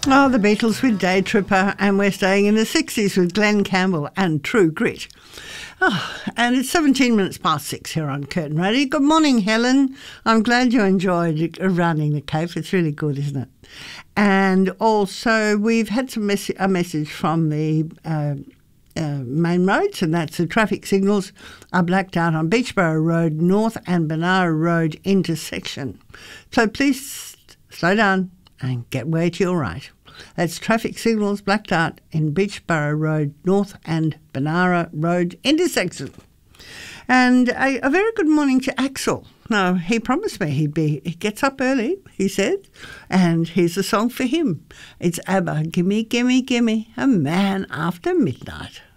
Oh, the Beatles with Day Tripper, and we're staying in the 60s with Glenn Campbell and True Grit. Oh, and it's 17 minutes past 6 here on Curtin Radio. Good morning, Helen. I'm glad you enjoyed running the Cape. It's really good, isn't it? And also, we've had a message from the main roads, and that's the traffic signals are blacked out on Beachborough Road North and Benara Road intersection. So please slow down and get way to your right. That's traffic signals blacked out in Beachborough Road North and Benara Road intersection. And a very good morning to Axel. Now, he promised me he gets up early, he said, and here's a song for him. It's ABBA, Gimme, Gimme, Gimme, A Man After Midnight.